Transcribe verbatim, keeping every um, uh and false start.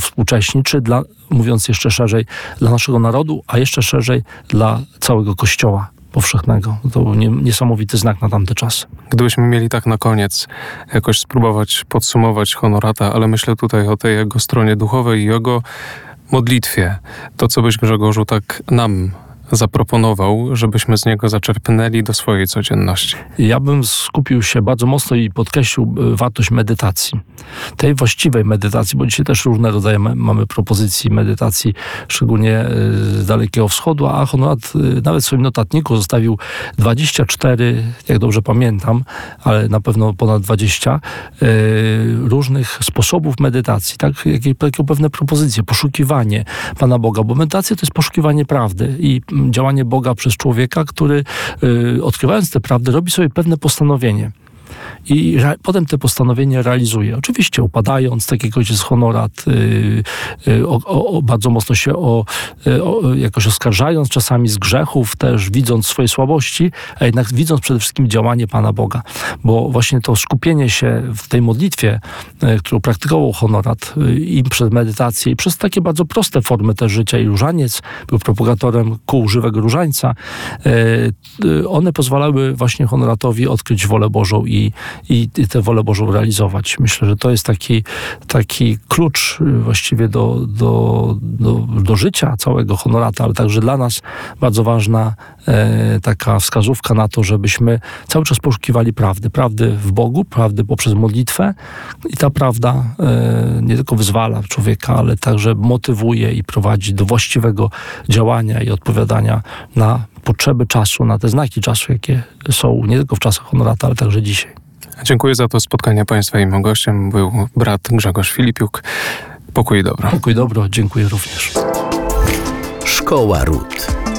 współcześni, czy dla, mówiąc jeszcze szerzej, dla naszego narodu, a jeszcze szerzej dla całego Kościoła powszechnego. To był nie, niesamowity znak na tamte czasy. Gdybyśmy mieli tak na koniec jakoś spróbować podsumować Honorata, ale myślę tutaj o tej jego stronie duchowej i jego modlitwie. To, co byś, Grzegorzu, tak nam zaproponował, żebyśmy z niego zaczerpnęli do swojej codzienności. Ja bym skupił się bardzo mocno i podkreślił wartość medytacji. Tej właściwej medytacji, bo dzisiaj też różne rodzaje mamy propozycji medytacji, szczególnie z Dalekiego Wschodu, a Honorat nawet w swoim notatniku zostawił dwadzieścia cztery, jak dobrze pamiętam, ale na pewno ponad dwadzieścia różnych sposobów medytacji, tak? Jakie, jakie pewne propozycje, poszukiwanie Pana Boga, bo medytacja to jest poszukiwanie prawdy i działanie Boga przez człowieka, który y, odkrywając tę prawdę robi sobie pewne postanowienie. I re, potem te postanowienie realizuje. Oczywiście upadając, tak jak ojciec Honorat, yy, yy, o, o, bardzo mocno się o, yy, o, jakoś oskarżając czasami z grzechów, też widząc swoje słabości, a jednak widząc przede wszystkim działanie Pana Boga. Bo właśnie to skupienie się w tej modlitwie, yy, którą praktykował Honorat yy, i przez medytację, i przez takie bardzo proste formy też życia, i różaniec, był propagatorem kół żywego różańca, yy, yy, one pozwalały właśnie Honoratowi odkryć wolę Bożą i I, i tę wolę Bożą realizować. Myślę, że to jest taki, taki klucz właściwie do, do, do, do życia całego Honorata, ale także dla nas bardzo ważna e, taka wskazówka na to, żebyśmy cały czas poszukiwali prawdy. Prawdy w Bogu, prawdy poprzez modlitwę i ta prawda e, nie tylko wyzwala człowieka, ale także motywuje i prowadzi do właściwego działania i odpowiadania na potrzeby czasu, na te znaki czasu, jakie są nie tylko w czasach Honorata, ale także dzisiaj. Dziękuję za to spotkanie Państwa i moim gościem był brat Grzegorz Filipiuk. Pokój i dobro. Pokój i dobro, dziękuję również. Szkoła Ród.